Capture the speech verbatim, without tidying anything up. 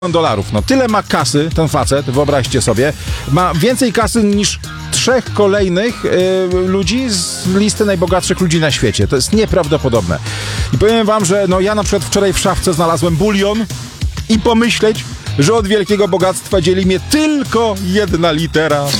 dolarów. No tyle ma kasy ten facet, wyobraźcie sobie. Ma więcej kasy niż trzech kolejnych y, ludzi z listy najbogatszych ludzi na świecie. To jest nieprawdopodobne. I powiem wam, że no ja na przykład wczoraj w szafce znalazłem bulion i pomyśleć, że od wielkiego bogactwa dzieli mnie tylko jedna litera.